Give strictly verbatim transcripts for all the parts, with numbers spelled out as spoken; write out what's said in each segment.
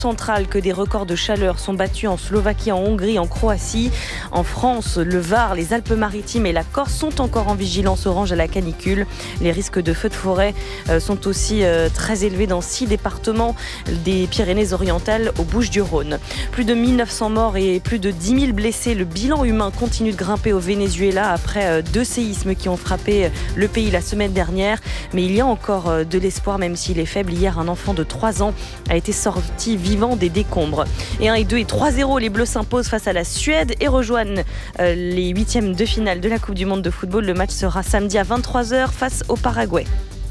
centrale que des records de chaleur sont battus en Slovaquie, en Hongrie, en Croatie. En France, le Var, les Alpes-Maritimes et la Corse sont encore en vigilance orange à la canicule. Les risques de feux de forêt sont aussi très élevés dans six départements des Pyrénées-Orientales aux Bouches-du-Rhône. Plus de mille neuf cents morts et plus de dix mille blessés. Le bilan humain continue de grimper au Venezuela après deux séismes qui ont frappé le pays la semaine dernière. Mais il y a encore de l'espoir, même s'il est faible. Hier, un enfant de trois ans a été sorti vivant des décombres. Et un et deux et trois zéro, les Bleus s'imposent face à la Suède et rejoignent euh, les huitièmes de finale de la Coupe du Monde de football. Le match sera samedi à vingt-trois heures face au Paraguay.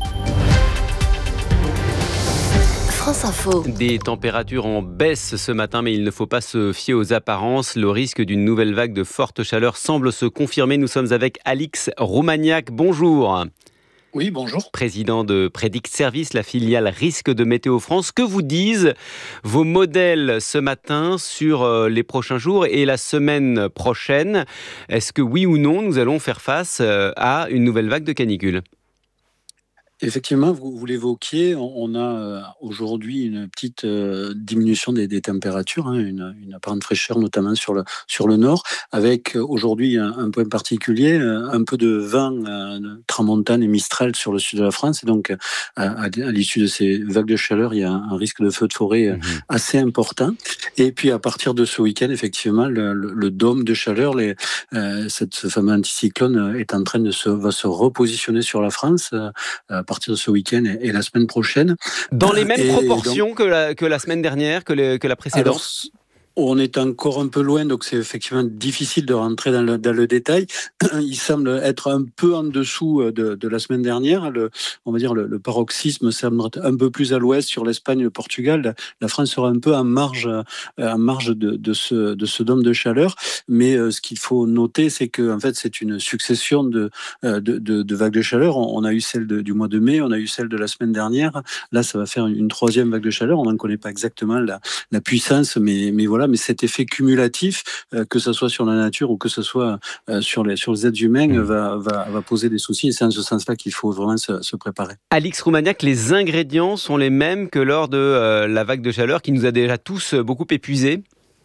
France Info. Des températures en baisse ce matin, mais il ne faut pas se fier aux apparences. Le risque d'une nouvelle vague de forte chaleur semble se confirmer. Nous sommes avec Alix Roumaniac. Bonjour. Oui, bonjour. Président de Predict Service, la filiale risque de Météo France. Que vous disent vos modèles ce matin sur les prochains jours et la semaine prochaine? Est-ce que oui ou non, nous allons faire face à une nouvelle vague de canicule? Effectivement, vous, vous l'évoquiez, on, on a euh, aujourd'hui une petite euh, diminution des, des températures, hein, une, une apparente fraîcheur notamment sur le, sur le nord, avec euh, aujourd'hui un, un point particulier, euh, un peu de vent euh, tramontane et mistral sur le sud de la France. Et donc, euh, à, à l'issue de ces vagues de chaleur, il y a un, un risque de feu de forêt euh, mmh. assez important. Et puis, à partir de ce week-end, effectivement, le, le, le dôme de chaleur, les, euh, cette, ce fameux anticyclone est en train de se, va se repositionner sur la France euh, à partir de ce week-end et, et la semaine prochaine. Dans les mêmes et proportions donc, que, la, que la semaine dernière, que, le, que la précédente? Alors, on est encore un peu loin, donc c'est effectivement difficile de rentrer dans le, dans le détail. Il semble être un peu en dessous de, de la semaine dernière. Le, on va dire le, le paroxysme semble être un peu plus à l'ouest sur l'Espagne et le Portugal. La, la France sera un peu en marge, en marge de, de, ce, de ce dôme de chaleur. Mais euh, ce qu'il faut noter, c'est que en fait, c'est une succession de, de, de, de vagues de chaleur. On, on a eu celle de, du mois de mai, on a eu celle de la semaine dernière. Là, ça va faire une, une troisième vague de chaleur. On n'en connaît pas exactement la, la puissance, mais, mais voilà. Mais cet effet cumulatif, euh, que ce soit sur la nature ou que ce soit euh, sur, les, sur les êtres humains, mmh. va, va, va poser des soucis. Et c'est en ce sens-là qu'il faut vraiment se, se préparer. Alix Roumaniac, les ingrédients sont les mêmes que lors de euh, la vague de chaleur qui nous a déjà tous beaucoup épuisés?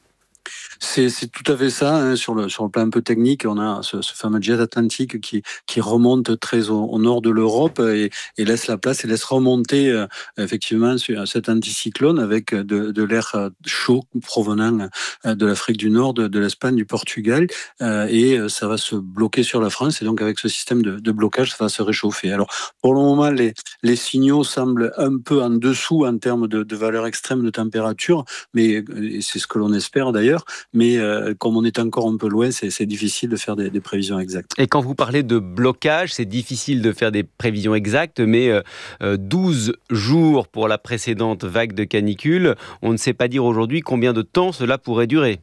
C'est, c'est tout à fait ça, hein, sur le sur le plan un peu technique. On a ce, ce fameux jet atlantique qui qui remonte très au, au nord de l'Europe et, et laisse la place et laisse remonter euh, effectivement sur cet anticyclone avec de, de l'air chaud provenant de l'Afrique du Nord, de, de l'Espagne, du Portugal, euh, et ça va se bloquer sur la France. Et donc avec ce système de, de blocage, ça va se réchauffer. Alors pour le moment, les les signaux semblent un peu en dessous en termes de, de valeur extrême de température, mais c'est ce que l'on espère d'ailleurs. Mais euh, comme on est encore un peu loin, c'est, c'est difficile de faire des, des prévisions exactes. Et quand vous parlez de blocage, c'est difficile de faire des prévisions exactes, mais euh, douze jours pour la précédente vague de canicule, on ne sait pas dire aujourd'hui combien de temps cela pourrait durer.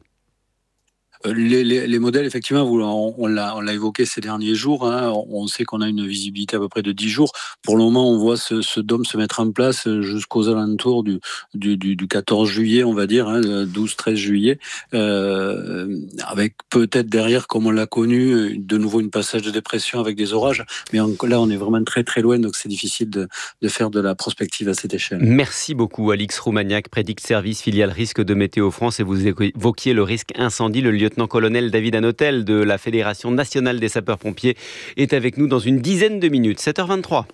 Les, les, les modèles, effectivement, on, on, l'a, on l'a évoqué ces derniers jours. Hein, on sait qu'on a une visibilité à peu près de dix jours. Pour le moment, on voit ce, ce dôme se mettre en place jusqu'aux alentours du, du, du, du quatorze juillet, on va dire, hein, douze treize juillet, euh, avec peut-être derrière, comme on l'a connu, de nouveau une passage de dépression avec des orages. Mais on, là, on est vraiment très très loin, donc c'est difficile de, de faire de la prospective à cette échelle. Merci beaucoup, Alix Roumaniac, Predict Service, filiale risque de Météo France. Et vous évoquiez le risque incendie. Le lieutenant-colonel David Hanotel de la Fédération nationale des sapeurs-pompiers est avec nous dans une dizaine de minutes. sept heures vingt-trois.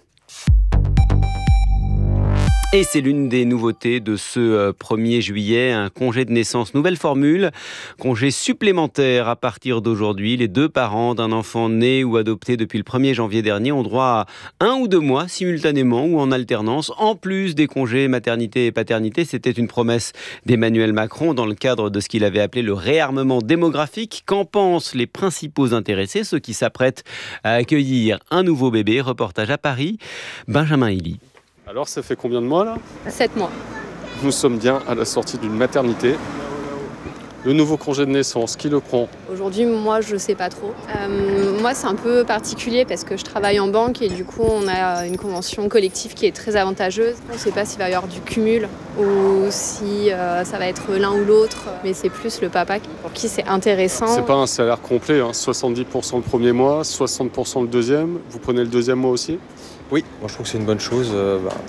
Et c'est l'une des nouveautés de ce premier juillet, un congé de naissance, nouvelle formule, congé supplémentaire à partir d'aujourd'hui. Les deux parents d'un enfant né ou adopté depuis le premier janvier dernier ont droit à un ou deux mois simultanément ou en alternance, en plus des congés maternité et paternité. C'était une promesse d'Emmanuel Macron dans le cadre de ce qu'il avait appelé le réarmement démographique. Qu'en pensent les principaux intéressés, ceux qui s'apprêtent à accueillir un nouveau bébé? Reportage à Paris, Benjamin Hilly. Alors, ça fait combien de mois là ? Sept mois. Nous sommes bien à la sortie d'une maternité. Le nouveau congé de naissance, qui le prend ? Aujourd'hui, moi, je ne sais pas trop. Euh, moi, c'est un peu particulier parce que je travaille en banque et du coup, on a une convention collective qui est très avantageuse. On ne sait pas s'il va y avoir du cumul ou si euh, ça va être l'un ou l'autre, mais c'est plus le papa pour qui c'est intéressant. C'est pas un salaire complet, hein. soixante-dix pour cent le premier mois, soixante pour cent le deuxième. Vous prenez le deuxième mois aussi ? Oui, moi je trouve que c'est une bonne chose. Euh, bah,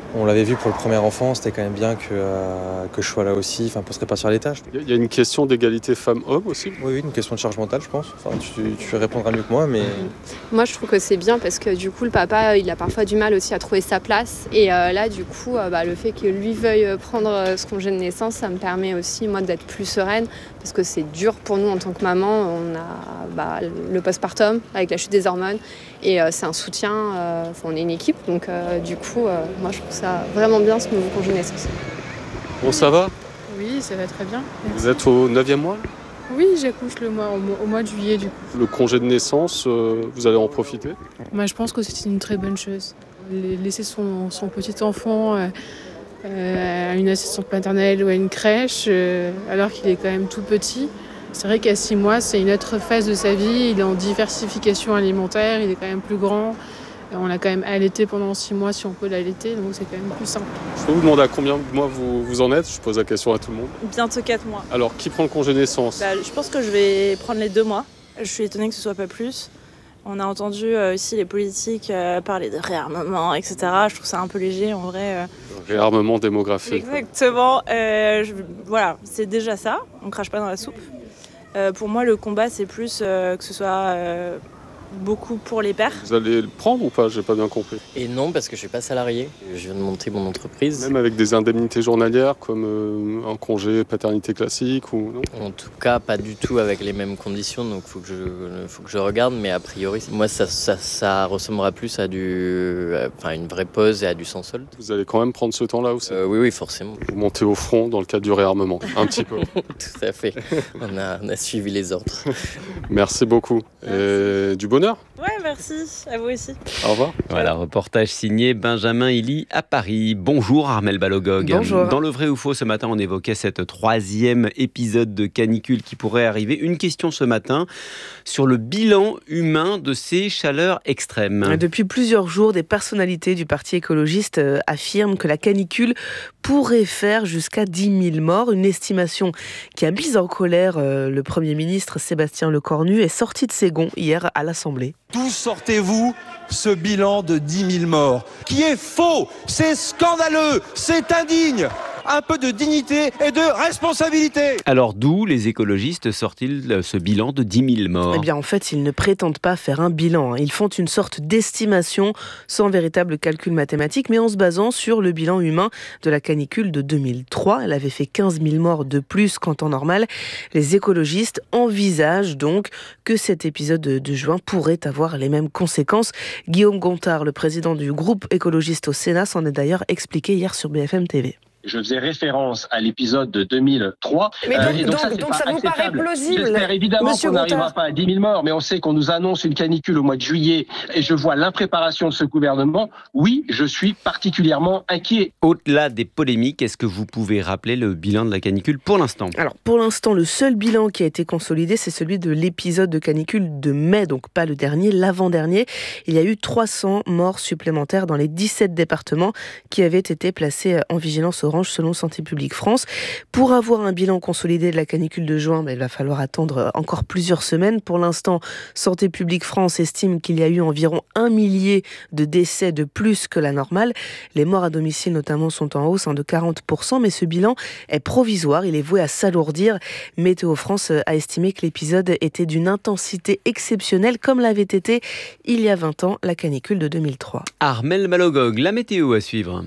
On l'avait vu pour le premier enfant, c'était quand même bien que, euh, que je sois là aussi, enfin, pour se répartir les tâches. Il y a une question d'égalité femmes-hommes aussi ? Oui, oui, une question de charge mentale, je pense. Enfin, tu, tu répondras mieux que moi, mais... Moi, je trouve que c'est bien parce que du coup, le papa, il a parfois du mal aussi à trouver sa place. Et euh, là, du coup, euh, bah, le fait que lui veuille prendre ce congé de naissance, ça me permet aussi, moi, d'être plus sereine. Parce que c'est dur pour nous en tant que maman. On a bah, le postpartum avec la chute des hormones. Et euh, c'est un soutien, euh, on est une équipe. Donc, euh, du coup, euh, moi, je trouve ça vraiment bien ce nouveau congé de naissance. Bon, ça va ? Oui, ça va très bien. Vous êtes au neuvième mois ? Oui, j'accouche le mois, au, mois, au mois de juillet du coup. Le congé de naissance, euh, vous allez en profiter ? Moi, je pense que c'est une très bonne chose. Laisser son, son petit enfant euh, euh, à une assistante maternelle ou à une crèche, euh, alors qu'il est quand même tout petit. C'est vrai qu'à six mois, c'est une autre phase de sa vie. Il est en diversification alimentaire, il est quand même plus grand. On l'a quand même allaité pendant six mois si on peut l'allaiter, donc c'est quand même plus simple. Je peux vous demander à combien de mois vous, vous en êtes ? Je pose la question à tout le monde. Bientôt quatre mois. Alors, qui prend le congé de naissance ? bah, Je pense que je vais prendre les deux mois. Je suis étonnée que ce soit pas plus. On a entendu euh, aussi les politiques euh, parler de réarmement, et cetera. Je trouve ça un peu léger en vrai. Euh... Réarmement démographique. Exactement. Euh, je... Voilà, c'est déjà ça. On crache pas dans la soupe. Euh, pour moi, le combat, c'est plus euh, que ce soit... Euh... beaucoup pour les pères. Vous allez le prendre ou pas ? J'ai pas bien compris. Et non, parce que je suis pas salarié. Je viens de monter mon entreprise. Même avec des indemnités journalières comme euh, un congé paternité classique ou non ? En tout cas, pas du tout avec les mêmes conditions. Donc, faut que je, faut que je regarde. Mais a priori, moi, ça, ça, ça ressemblera plus à du, enfin, une vraie pause et à du sans solde. Vous allez quand même prendre ce temps-là aussi ? euh, Oui, oui, forcément. Vous montez au front dans le cadre du réarmement, un petit peu. Tout à fait. On a, on a suivi les ordres. Merci beaucoup. Merci. Et du bonheur. Ouais, merci. À vous aussi. Au revoir. Voilà, reportage signé Benjamin Illy à Paris. Bonjour Armelle Balogog. Bonjour. Dans le vrai ou faux, ce matin, on évoquait cette troisième épisode de canicule qui pourrait arriver. Une question ce matin sur le bilan humain de ces chaleurs extrêmes. Depuis plusieurs jours, des personnalités du Parti écologiste affirment que la canicule pourrait faire jusqu'à dix mille morts. Une estimation qui a mis en colère le Premier ministre Sébastien Lecornu est sortie de ses gonds hier à l'Assemblée. D'où sortez-vous ce bilan de dix mille morts qui est faux, c'est scandaleux, c'est indigne. Un peu de dignité et de responsabilité. Alors d'où les écologistes sortent-ils ce bilan de dix mille morts ? Eh bien en fait, ils ne prétendent pas faire un bilan. Ils font une sorte d'estimation sans véritable calcul mathématique, mais en se basant sur le bilan humain de la canicule de deux mille trois. Elle avait fait quinze mille morts de plus qu'en temps normal. Les écologistes envisagent donc que cet épisode de juin pourrait avoir les mêmes conséquences. Guillaume Gontard, le président du groupe écologiste au Sénat, s'en est d'ailleurs expliqué hier sur B F M T V. Je faisais référence à l'épisode de deux mille trois. Mais donc, euh, donc, donc, ça, donc ça vous paraît plausible ? J'espère évidemment Monsieur qu'on n'arrivera Gontard. pas à dix mille morts, mais on sait qu'on nous annonce une canicule au mois de juillet et je vois l'impréparation de ce gouvernement. Oui, je suis particulièrement inquiet. Au-delà des polémiques, est-ce que vous pouvez rappeler le bilan de la canicule pour l'instant ? Alors pour l'instant, le seul bilan qui a été consolidé, c'est celui de l'épisode de canicule de mai, donc pas le dernier, l'avant-dernier. Il y a eu trois cents morts supplémentaires dans les dix-sept départements qui avaient été placés en vigilance orange selon Santé publique France. Pour avoir un bilan consolidé de la canicule de juin, ben, il va falloir attendre encore plusieurs semaines. Pour l'instant, Santé publique France estime qu'il y a eu environ un millier de décès de plus que la normale. Les morts à domicile notamment sont en hausse hein, de quarante pour cent, mais ce bilan est provisoire, il est voué à s'alourdir. Météo France a estimé que l'épisode était d'une intensité exceptionnelle, comme l'avait été il y a vingt ans la canicule de deux mille trois. Armelle Balogog, la météo à suivre.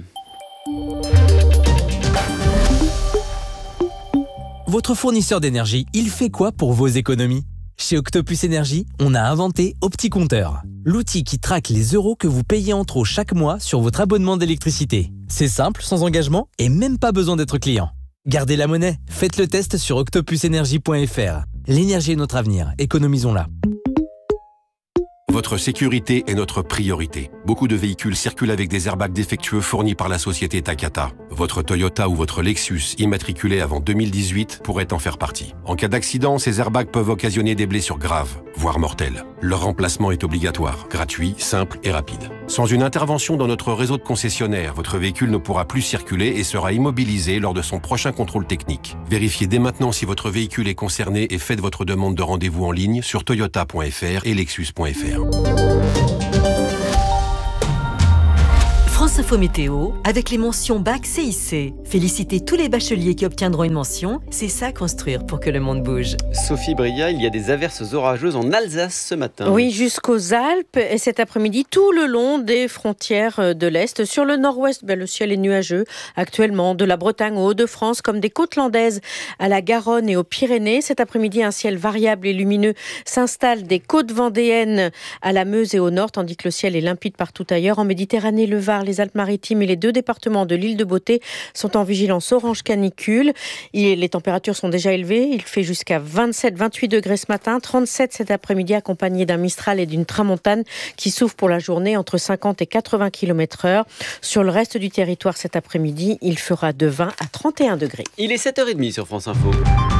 Votre fournisseur d'énergie, il fait quoi pour vos économies ? Chez Octopus Énergie, on a inventé OptiCompteur, l'outil qui traque les euros que vous payez en trop chaque mois sur votre abonnement d'électricité. C'est simple, sans engagement et même pas besoin d'être client. Gardez la monnaie, faites le test sur octopus énergie point f r. L'énergie est notre avenir, économisons-la. Votre sécurité est notre priorité. Beaucoup de véhicules circulent avec des airbags défectueux fournis par la société Takata. Votre Toyota ou votre Lexus immatriculé avant deux mille dix-huit pourrait en faire partie. En cas d'accident, ces airbags peuvent occasionner des blessures graves, voire mortelles. Leur remplacement est obligatoire, gratuit, simple et rapide. Sans une intervention dans notre réseau de concessionnaires, votre véhicule ne pourra plus circuler et sera immobilisé lors de son prochain contrôle technique. Vérifiez dès maintenant si votre véhicule est concerné et faites votre demande de rendez-vous en ligne sur toyota point f r et lexus point f r. France Info Météo avec les mentions Bac C I C. Félicitez tous les bacheliers qui obtiendront une mention. C'est ça construire pour que le monde bouge. Sophie Bria, il y a des averses orageuses en Alsace ce matin. Oui, jusqu'aux Alpes et cet après-midi tout le long des frontières de l'Est. Sur le nord-ouest, ben, le ciel est nuageux actuellement, de la Bretagne aux Hauts-de-France comme des côtes landaises à la Garonne et aux Pyrénées. Cet après-midi, un ciel variable et lumineux s'installe des côtes vendéennes à la Meuse et au nord, tandis que le ciel est limpide partout ailleurs. En Méditerranée, le Var, les Alpes-Maritimes et les deux départements de l'île de Beauté sont en vigilance orange canicule. Et les températures sont déjà élevées. Il fait jusqu'à vingt-sept à vingt-huit degrés ce matin, trente-sept cet après-midi, accompagné d'un Mistral et d'une tramontane qui souffle pour la journée entre cinquante et quatre-vingts kilomètres heure. Sur le reste du territoire cet après-midi, il fera de vingt à trente et un degrés. Il est sept heures trente sur France Info.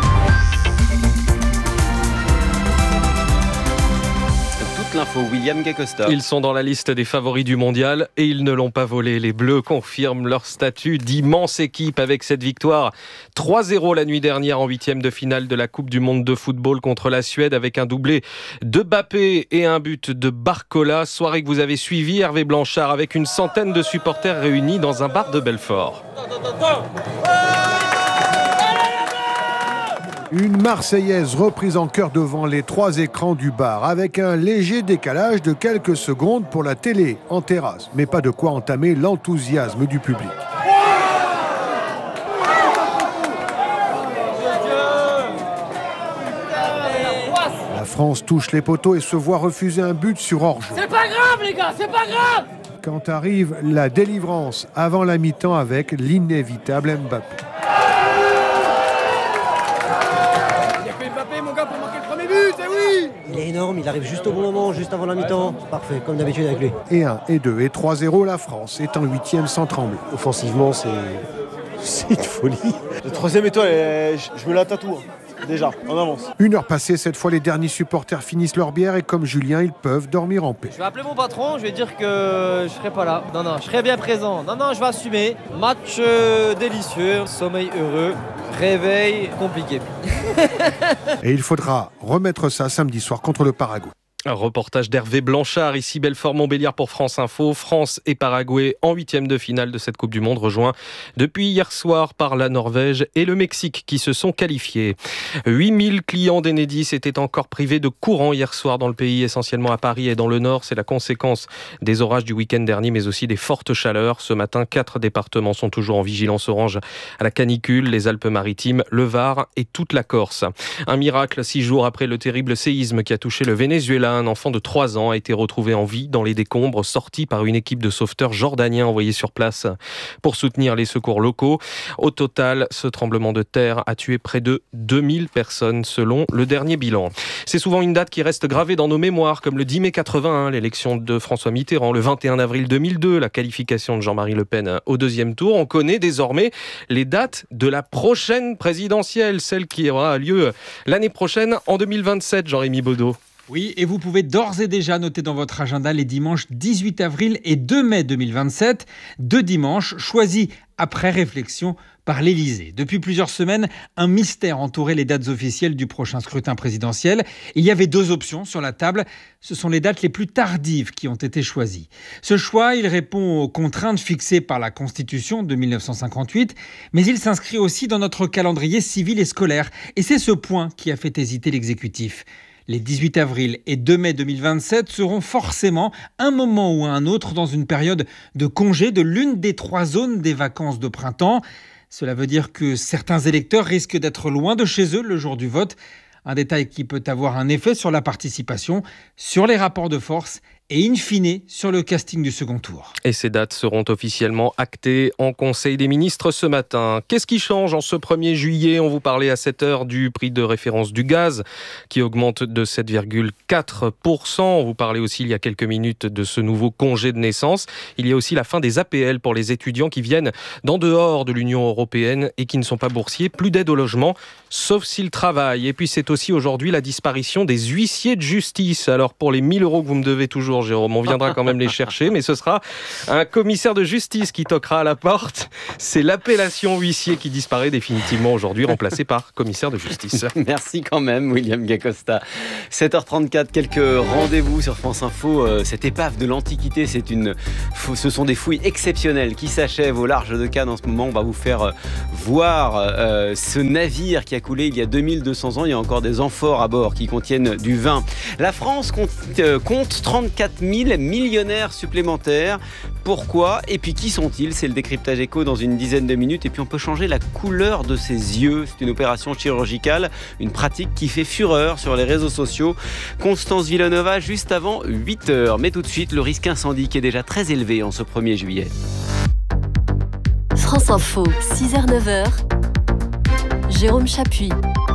L'info, William Gacosta. Ils sont dans la liste des favoris du mondial et ils ne l'ont pas volé. Les Bleus confirment leur statut d'immense équipe avec cette victoire trois zéro la nuit dernière en huitième de finale de la Coupe du Monde de football contre la Suède avec un doublé de Mbappé et un but de Barcola. Soirée que vous avez suivi, Hervé Blanchard, avec une centaine de supporters réunis dans un bar de Belfort. Une Marseillaise reprise en chœur devant les trois écrans du bar, avec un léger décalage de quelques secondes pour la télé en terrasse, mais pas de quoi entamer l'enthousiasme du public. La France touche les poteaux et se voit refuser un but sur hors-jeu. C'est pas grave les gars, c'est pas grave! Quand arrive la délivrance avant la mi-temps avec l'inévitable Mbappé. Il est énorme, il arrive juste au bon moment, juste avant la mi-temps. Parfait, comme d'habitude avec lui. Et un, et deux, et trois zéro, la France est en huitième sans trembler. Offensivement, c'est, c'est une folie. Le troisième étoile, je me la tatoue, déjà, en avance. Une heure passée, cette fois, les derniers supporters finissent leur bière et comme Julien, ils peuvent dormir en paix. Je vais appeler mon patron, je vais dire que je serai pas là. Non, non, je serai bien présent. Non, non, je vais assumer. Match euh, délicieux, sommeil heureux, réveil compliqué. Et il faudra remettre ça samedi soir contre le Paraguay. Un reportage d'Hervé Blanchard, ici Belfort-Montbéliard pour France Info. France et Paraguay en huitième de finale de cette Coupe du Monde, rejoint depuis hier soir par la Norvège et le Mexique qui se sont qualifiés. huit mille clients d'Enedis étaient encore privés de courant hier soir dans le pays, essentiellement à Paris et dans le Nord. C'est la conséquence des orages du week-end dernier, mais aussi des fortes chaleurs. Ce matin, quatre départements sont toujours en vigilance orange à la canicule, les Alpes-Maritimes, le Var et toute la Corse. Un miracle, six jours après le terrible séisme qui a touché le Venezuela. Un enfant de trois ans a été retrouvé en vie dans les décombres, sorti par une équipe de sauveteurs jordaniens envoyés sur place pour soutenir les secours locaux. Au total, ce tremblement de terre a tué près de deux mille personnes selon le dernier bilan. C'est souvent une date qui reste gravée dans nos mémoires, comme le dix mai quatre-vingt-un, l'élection de François Mitterrand, le vingt et un avril deux mille deux, la qualification de Jean-Marie Le Pen au deuxième tour. On connaît désormais les dates de la prochaine présidentielle, celle qui aura lieu l'année prochaine en deux mille vingt-sept, Jean-Rémy Baudot. Oui, et vous pouvez d'ores et déjà noter dans votre agenda les dimanches dix-huit avril et deux mai deux mille vingt-sept, deux dimanches choisis après réflexion par l'Élysée. Depuis plusieurs semaines, un mystère entourait les dates officielles du prochain scrutin présidentiel. Il y avait deux options sur la table. Ce sont les dates les plus tardives qui ont été choisies. Ce choix, il répond aux contraintes fixées par la Constitution de mille neuf cent cinquante-huit, mais il s'inscrit aussi dans notre calendrier civil et scolaire. Et c'est ce point qui a fait hésiter l'exécutif. Les dix-huit avril et deux mai deux mille vingt-sept seront forcément, un moment ou un autre, dans une période de congé de l'une des trois zones des vacances de printemps. Cela veut dire que certains électeurs risquent d'être loin de chez eux le jour du vote. Un détail qui peut avoir un effet sur la participation, sur les rapports de force et in fine sur le casting du second tour. Et ces dates seront officiellement actées en Conseil des ministres ce matin. Qu'est-ce qui change en ce premier juillet ? On vous parlait à cette heure du prix de référence du gaz qui augmente de sept virgule quatre pour cent. On vous parlait aussi il y a quelques minutes de ce nouveau congé de naissance. Il y a aussi la fin des A P L pour les étudiants qui viennent d'en dehors de l'Union européenne et qui ne sont pas boursiers. Plus d'aide au logement, sauf s'ils travaillent. Et puis c'est aussi aujourd'hui la disparition des huissiers de justice. Alors pour les mille euros que vous me devez toujours ans, Jérôme. On viendra quand même les chercher, mais ce sera un commissaire de justice qui toquera à la porte. C'est l'appellation huissier qui disparaît définitivement aujourd'hui, remplacée par commissaire de justice. Merci quand même, William Gacosta. sept heures trente-quatre, quelques rendez-vous sur France Info. Euh, cette épave de l'Antiquité, c'est une, ce sont des fouilles exceptionnelles qui s'achèvent au large de Cannes en ce moment. On va vous faire euh, voir euh, ce navire qui a coulé il y a deux mille deux cents ans. Il y a encore des amphores à bord qui contiennent du vin. La France compte, euh, compte trente-quatre mille millionnaires supplémentaires. Pourquoi ? Et puis qui sont-ils ? C'est le décryptage écho dans une dizaine de minutes. Et puis on peut changer la couleur de ses yeux. C'est une opération chirurgicale, une pratique qui fait fureur sur les réseaux sociaux. Constance Villanova juste avant huit heures. Mais tout de suite, le risque incendie qui est déjà très élevé en ce premier juillet. France Info, six heures neuf heures. Jérôme Chapuis.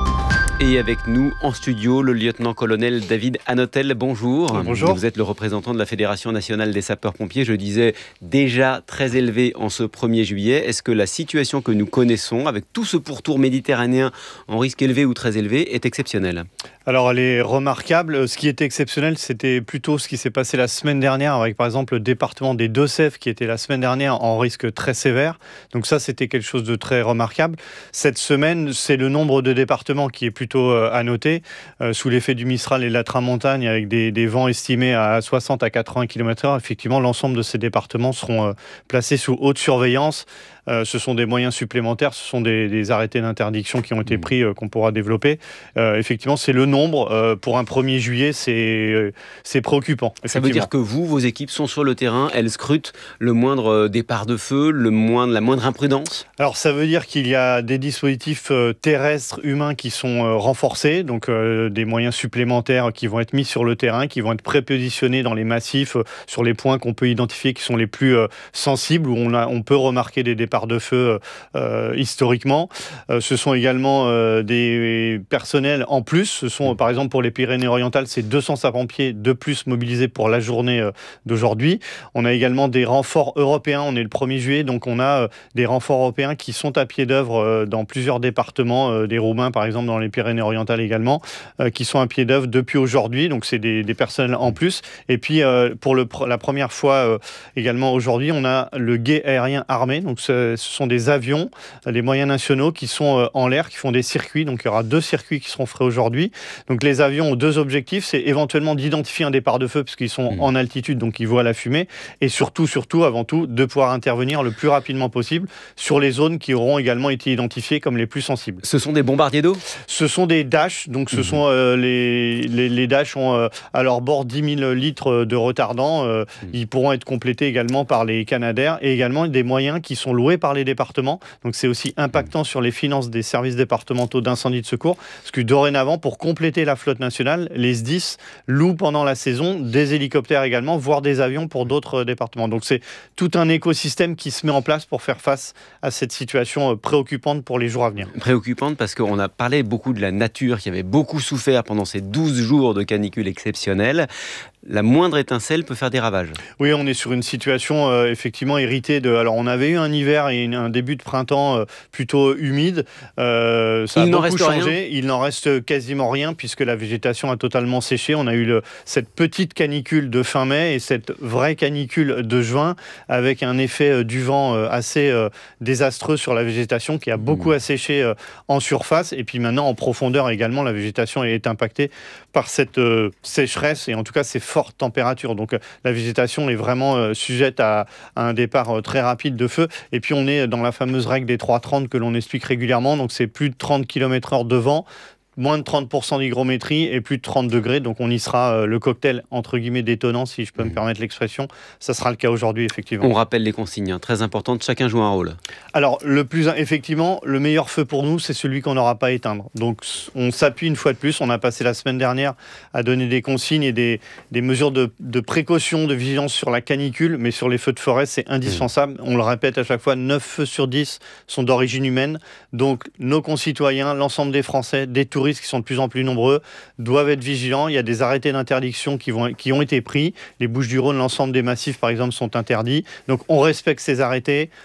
Et avec nous en studio, le lieutenant-colonel David Hanotel. Bonjour. Bonjour. Vous êtes le représentant de la Fédération nationale des sapeurs-pompiers. Je disais déjà très élevé en ce premier juillet. Est-ce que la situation que nous connaissons, avec tout ce pourtour méditerranéen en risque élevé ou très élevé, est exceptionnelle ? Alors, elle est remarquable. Ce qui était exceptionnel, c'était plutôt ce qui s'est passé la semaine dernière avec, par exemple, le département des Deux-Sèvres qui était la semaine dernière en risque très sévère. Donc ça, c'était quelque chose de très remarquable. Cette semaine, c'est le nombre de départements qui est plutôt euh, à noter. Euh, sous l'effet du Mistral et de la Tramontane, avec des, des vents estimés à soixante à quatre-vingts kilomètres heure, effectivement, l'ensemble de ces départements seront euh, placés sous haute surveillance. Euh, ce sont des moyens supplémentaires, ce sont des, des arrêtés d'interdiction qui ont été pris, euh, qu'on pourra développer. Euh, effectivement, c'est le nombre. Euh, pour un premier juillet, c'est, euh, c'est préoccupant. Ça veut dire que vous, vos équipes sont sur le terrain, elles scrutent le moindre départ de feu, le moindre, la moindre imprudence ? Alors, ça veut dire qu'il y a des dispositifs euh, terrestres, humains qui sont euh, renforcés, donc euh, des moyens supplémentaires qui vont être mis sur le terrain, qui vont être prépositionnés dans les massifs, euh, sur les points qu'on peut identifier qui sont les plus euh, sensibles, où on, a, on peut remarquer des départs de feu euh, historiquement. Euh, ce sont également euh, des personnels en plus. Ce sont, euh, par exemple, pour les Pyrénées-Orientales, c'est deux cents sapeurs-pompiers de plus mobilisés pour la journée euh, d'aujourd'hui. On a également des renforts européens. On est le premier juillet, donc on a euh, des renforts européens qui sont à pied d'œuvre euh, dans plusieurs départements, euh, des Roumains, par exemple, dans les Pyrénées-Orientales également, euh, qui sont à pied d'œuvre depuis aujourd'hui. Donc, c'est des, des personnels en plus. Et puis, euh, pour le, la première fois euh, également aujourd'hui, on a le guet aérien armé. Donc, ce sont des avions, les moyens nationaux qui sont en l'air, qui font des circuits. Donc, il y aura deux circuits qui seront faits aujourd'hui. Donc, les avions ont deux objectifs. C'est éventuellement d'identifier un départ de feu puisqu'ils sont mmh. en altitude, donc ils voient la fumée. Et surtout, surtout, avant tout, de pouvoir intervenir le plus rapidement possible sur les zones qui auront également été identifiées comme les plus sensibles. Ce sont des bombardiers d'eau ? Ce sont des Dash. Donc, ce mmh. sont euh, les, les, les Dash ont euh, à leur bord dix mille litres de retardant. Euh, mmh. Ils pourront être complétés également par les Canadair et également des moyens qui sont loués par les départements. Donc c'est aussi impactant sur les finances des services départementaux d'incendie de secours, parce que dorénavant, pour compléter la flotte nationale, les S D I S louent pendant la saison des hélicoptères également, voire des avions pour d'autres départements. Donc c'est tout un écosystème qui se met en place pour faire face à cette situation préoccupante pour les jours à venir. Préoccupante parce qu'on a parlé beaucoup de la nature qui avait beaucoup souffert pendant ces douze jours de canicule exceptionnelle. La moindre étincelle peut faire des ravages. Oui, on est sur une situation euh, effectivement héritée de... Alors, on avait eu un hiver et un début de printemps euh, plutôt humide. Euh, ça Il a n'en beaucoup reste changé. Rien. Il n'en reste quasiment rien puisque la végétation a totalement séché. On a eu le, cette petite canicule de fin mai et cette vraie canicule de juin avec un effet euh, du vent euh, assez euh, désastreux sur la végétation qui a beaucoup mmh. asséché euh, en surface. Et puis maintenant, en profondeur également, la végétation est impactée par cette euh, sécheresse et en tout cas, c'est forte température. Donc la végétation est vraiment euh, sujette à, à un départ euh, très rapide de feu. Et puis on est dans la fameuse règle des trois trente que l'on explique régulièrement. Donc c'est plus de trente kilomètres heure de vent, moins de trente pour cent d'hygrométrie et plus de trente degrés. Donc on y sera euh, le cocktail entre guillemets détonnant, si je peux mmh. me permettre l'expression. Ça sera le cas aujourd'hui, effectivement. On rappelle les consignes, hein, très importantes, chacun joue un rôle. Alors le plus, effectivement, le meilleur feu pour nous, c'est celui qu'on n'aura pas à éteindre. Donc on s'appuie une fois de plus. On a passé la semaine dernière à donner des consignes et des, des mesures de, de précaution, de vigilance sur la canicule, mais sur les feux de forêt, c'est indispensable. Mmh. On le répète à chaque fois, neuf feux sur dix sont d'origine humaine. Donc nos concitoyens, l'ensemble des Français, des touristes qui sont de plus en plus nombreux, doivent être vigilants. Il y a des arrêtés d'interdiction qui, vont, qui ont été pris. Les Bouches-du-Rhône, l'ensemble des massifs, par exemple, sont interdits. Donc, on respecte ces arrêtés.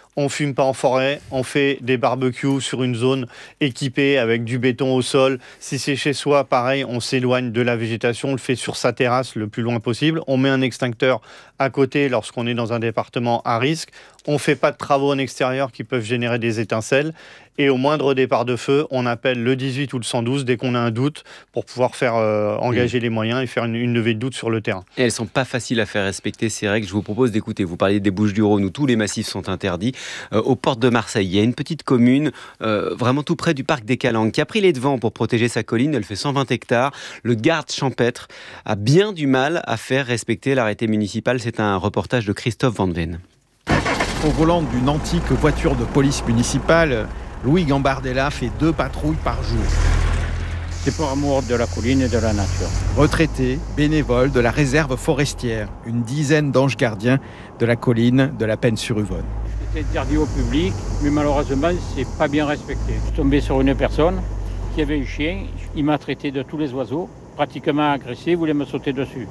on fume pas en forêt, on fait des barbecues sur une zone équipée avec du béton au sol. Si c'est chez soi, pareil, on s'éloigne de la végétation, on le fait sur sa terrasse le plus loin possible. On met un extincteur à côté lorsqu'on est dans un département à risque. On ne fait pas de travaux en extérieur qui peuvent générer des étincelles. Et au moindre départ de feu, on appelle le dix-huit ou le cent douze dès qu'on a un doute pour pouvoir faire euh, engager mmh. les moyens et faire une, une levée de doute sur le terrain. Et elles ne sont pas faciles à faire respecter, ces règles. Je vous propose d'écouter. Vous parliez des Bouches-du-Rhône où tous les massifs sont interdits. Euh, aux portes de Marseille, il y a une petite commune euh, vraiment tout près du parc des Calanques qui a pris les devants pour protéger sa colline. Elle fait cent vingt hectares. Le garde champêtre a bien du mal à faire respecter l'arrêté municipal. C'est un reportage de Christophe Van Ven. Au volant d'une antique voiture de police municipale, Louis Gambardella fait deux patrouilles par jour. C'est pour amour de la colline et de la nature. Retraité, bénévole de la réserve forestière, une dizaine d'anges gardiens de la colline de la Penne-sur-Yvonne. C'est interdit au public, mais malheureusement, c'est pas bien respecté. Je suis tombé sur une personne qui avait un chien, il m'a traité de tous les oiseaux, pratiquement agressé, il voulait me sauter dessus.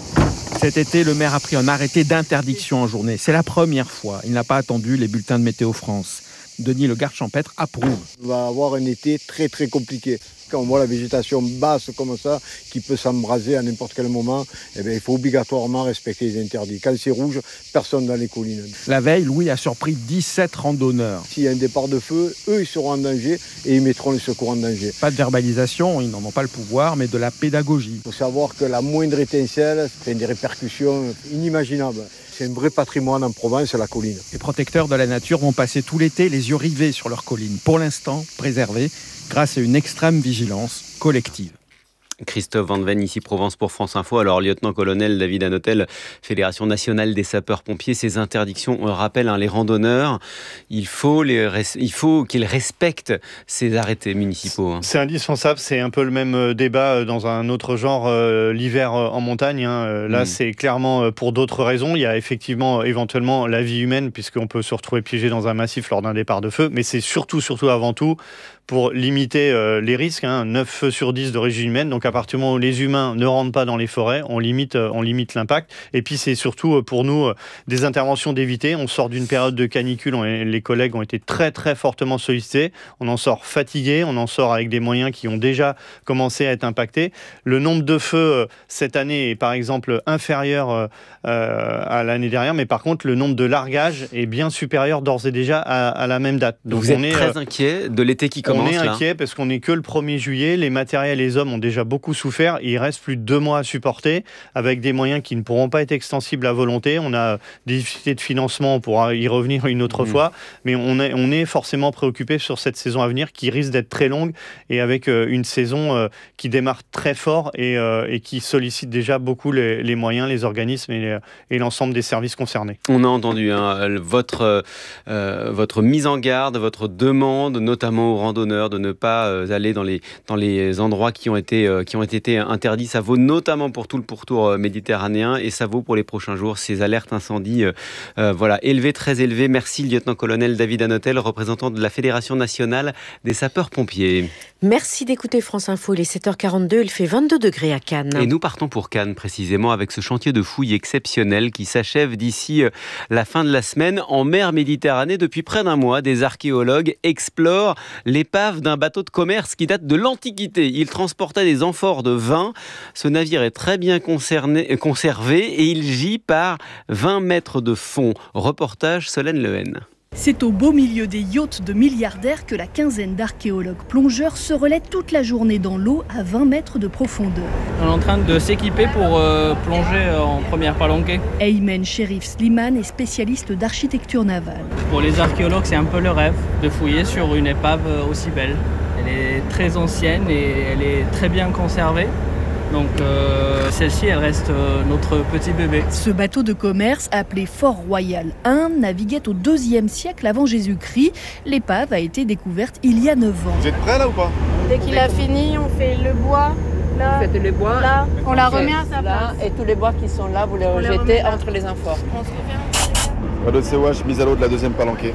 Cet été, le maire a pris un arrêté d'interdiction en journée. C'est la première fois. Il n'a pas attendu les bulletins de Météo France. Denis, le garde champêtre, approuve. On va avoir un été très très compliqué. Quand on voit la végétation basse comme ça, qui peut s'embraser à n'importe quel moment, eh bien, il faut obligatoirement respecter les interdits. Quand c'est rouge, personne dans les collines. La veille, Louis a surpris dix-sept randonneurs. S'il y a un départ de feu, eux, ils seront en danger et ils mettront les secours en danger. Pas de verbalisation, ils n'en ont pas le pouvoir, mais de la pédagogie. Il faut savoir que la moindre étincelle fait des répercussions inimaginables. C'est un vrai patrimoine en Provence, la colline. Les protecteurs de la nature vont passer tout l'été les yeux rivés sur leur colline. Pour l'instant, préservée grâce à une extrême vigilance collective. Christophe Van Ven, ici Provence pour France Info. Alors, lieutenant-colonel David Hanotel, Fédération nationale des sapeurs-pompiers, ces interdictions, on le rappelle, hein, les randonneurs, il faut, les res... il faut qu'ils respectent ces arrêtés municipaux. Hein. C'est indispensable, c'est un peu le même débat dans un autre genre, euh, l'hiver en montagne. Hein. Là, mmh. c'est clairement pour d'autres raisons. Il y a effectivement, éventuellement, la vie humaine, puisqu'on peut se retrouver piégé dans un massif lors d'un départ de feu, mais c'est surtout, surtout avant tout, pour limiter euh, les risques, hein, neuf feux sur dix d'origine humaine. Donc à partir du moment où les humains ne rentrent pas dans les forêts, on limite, euh, on limite l'impact. Et puis c'est surtout euh, pour nous euh, des interventions d'éviter. On sort d'une période de canicule, on, les collègues ont été très très fortement sollicités. On en sort fatigué, on en sort avec des moyens qui ont déjà commencé à être impactés. Le nombre de feux euh, cette année est par exemple inférieur euh, euh, à l'année dernière, mais par contre le nombre de largages est bien supérieur d'ores et déjà à, à la même date. Donc vous on êtes est, très euh, inquiet de l'été qui commence. On est là. inquiet parce qu'on n'est que le premier juillet. Les matériels et les hommes ont déjà beaucoup souffert. Et il reste plus de deux mois à supporter avec des moyens qui ne pourront pas être extensibles à volonté. On a des difficultés de financement, on pourra y revenir une autre mmh. fois. Mais on est, on est forcément préoccupé sur cette saison à venir qui risque d'être très longue et avec euh, une saison euh, qui démarre très fort et, euh, et qui sollicite déjà beaucoup les, les moyens, les organismes et, les, et l'ensemble des services concernés. On a entendu hein, votre, euh, votre mise en garde, votre demande, notamment aux randonneurs, de ne pas euh, aller dans les, dans les endroits qui ont, été, euh, qui ont été interdits. Ça vaut notamment pour tout le pourtour euh, méditerranéen et ça vaut pour les prochains jours. Ces alertes incendies, euh, euh, voilà, élevées, très élevées. Merci, lieutenant-colonel David Hanotel, représentant de la Fédération nationale des sapeurs-pompiers. Merci d'écouter France Info. Il est sept heures quarante-deux, il fait vingt-deux degrés à Cannes. Et nous partons pour Cannes, précisément, avec ce chantier de fouilles exceptionnel qui s'achève d'ici euh, la fin de la semaine. En mer Méditerranée, depuis près d'un mois, des archéologues explorent l'épave d'un bateau de commerce qui date de l'Antiquité. Il transportait des amphores de vin. Ce navire est très bien concerné, conservé et il gît par vingt mètres de fond. Reportage Solène Lehen. C'est au beau milieu des yachts de milliardaires que la quinzaine d'archéologues plongeurs se relaient toute la journée dans l'eau à vingt mètres de profondeur. On est en train de s'équiper pour euh, plonger en première palanquée. Aymen Sherif Slimane est spécialiste d'architecture navale. Pour les archéologues, c'est un peu le rêve de fouiller sur une épave aussi belle. Elle est très ancienne et elle est très bien conservée. Donc euh, celle-ci, elle reste euh, notre petit bébé. Ce bateau de commerce, appelé Fort Royal un, naviguait au deuxième siècle avant Jésus-Christ. L'épave a été découverte il y a neuf ans. Vous êtes prêts là ou pas? Dès qu'il a fini, on fait le bois. Là, vous faites les bois, là, on la remet à sa là, place. Et tous les bois qui sont là, vous les rejetez entre les amphores. Pas de C O H, mise à l'eau de la deuxième palanquée.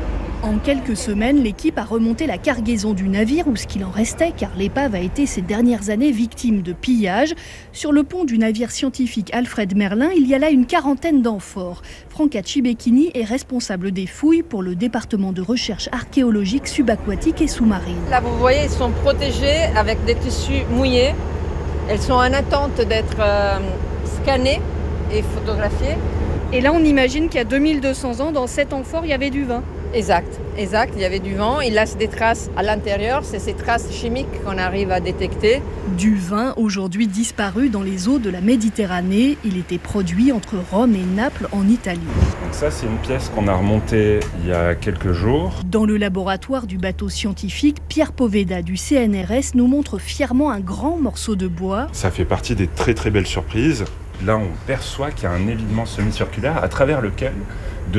En quelques semaines, l'équipe a remonté la cargaison du navire, ou ce qu'il en restait, car l'épave a été ces dernières années victime de pillages. Sur le pont du navire scientifique Alfred Merlin, il y a là une quarantaine d'amphores. Franca Cibecchini est responsable des fouilles pour le département de recherche archéologique subaquatique et sous-marine. Là, vous voyez, elles sont protégées avec des tissus mouillés. Elles sont en attente d'être euh, scannées et photographiées. Et là, on imagine qu'il y a deux mille deux cents ans, dans cet amphore, il y avait du vin. Exact, exact. Il y avait du vin. Il laisse des traces à l'intérieur. C'est ces traces chimiques qu'on arrive à détecter. Du vin aujourd'hui disparu dans les eaux de la Méditerranée. Il était produit entre Rome et Naples en Italie. Donc ça, c'est une pièce qu'on a remontée il y a quelques jours. Dans le laboratoire du bateau scientifique, Pierre Poveda du C N R S nous montre fièrement un grand morceau de bois. Ça fait partie des très très belles surprises. Là, on perçoit qu'il y a un évidement semi-circulaire à travers lequel